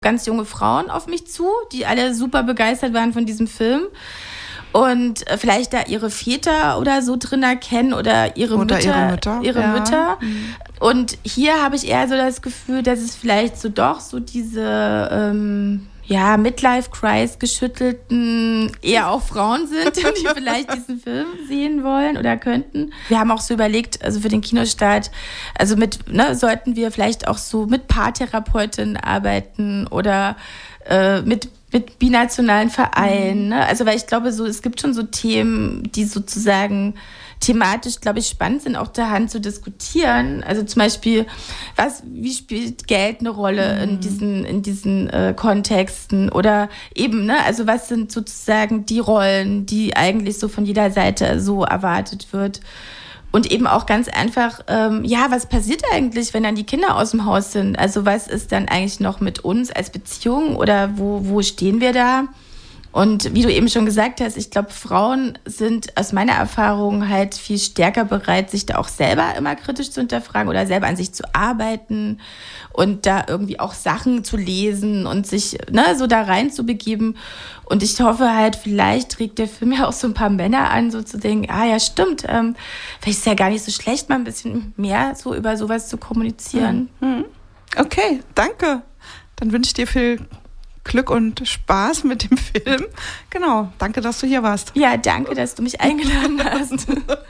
ganz junge Frauen auf mich zu, die alle super begeistert waren von diesem Film. Und vielleicht da ihre Väter oder so drin erkennen oder ihre Mütter. Und hier habe ich eher so das Gefühl, dass es vielleicht so doch so diese Midlife-Crisis geschüttelten eher auch Frauen sind, die vielleicht diesen Film sehen wollen oder könnten. Wir haben auch so überlegt, also für den Kinostart, also sollten wir vielleicht auch so mit Paartherapeutinnen arbeiten oder mit binationalen Vereinen, ne? Also weil ich glaube, so es gibt schon so Themen, die sozusagen thematisch, glaube ich, spannend sind, auch der Hand zu diskutieren. Also zum Beispiel, wie spielt Geld eine Rolle in diesen Kontexten oder eben, ne? Also was sind sozusagen die Rollen, die eigentlich so von jeder Seite so erwartet wird? Und eben auch ganz einfach, was passiert eigentlich, wenn dann die Kinder aus dem Haus sind? Also was ist dann eigentlich noch mit uns als Beziehung oder wo stehen wir da? Und wie du eben schon gesagt hast, ich glaube, Frauen sind aus meiner Erfahrung halt viel stärker bereit, sich da auch selber immer kritisch zu hinterfragen oder selber an sich zu arbeiten und da irgendwie auch Sachen zu lesen und sich so da rein zu begeben. Und ich hoffe halt, vielleicht trägt der Film ja auch so ein paar Männer an, so zu denken, ja stimmt, vielleicht ist es ja gar nicht so schlecht, mal ein bisschen mehr so über sowas zu kommunizieren. Okay, danke. Dann wünsche ich dir viel Glück und Spaß mit dem Film. Genau, danke, dass du hier warst. Ja, danke, dass du mich eingeladen hast.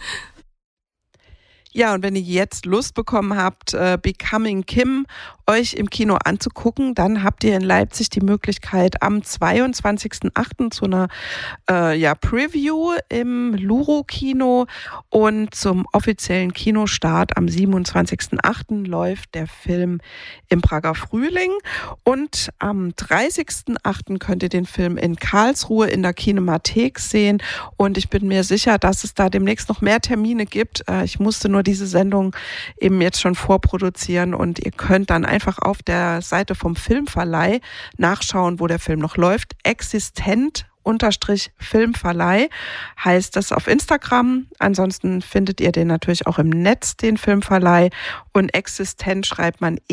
Ja, und wenn ihr jetzt Lust bekommen habt, Becoming Kim euch im Kino anzugucken, dann habt ihr in Leipzig die Möglichkeit, am 22.08. zu einer Preview im Luro-Kino und zum offiziellen Kinostart am 27.08. läuft der Film im Prager Frühling und am 30.08. könnt ihr den Film in Karlsruhe in der Kinemathek sehen und ich bin mir sicher, dass es da demnächst noch mehr Termine gibt. Ich musste nur diese Sendung eben jetzt schon vorproduzieren und ihr könnt dann einfach auf der Seite vom Filmverleih nachschauen, wo der Film noch läuft. Existent_Filmverleih heißt das auf Instagram. Ansonsten findet ihr den natürlich auch im Netz, den Filmverleih. Und Existent schreibt man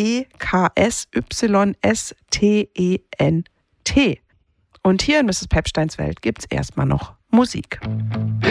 EKSYSTENT. Und hier in Mrs. Pepsteins Welt gibt's erstmal noch Musik.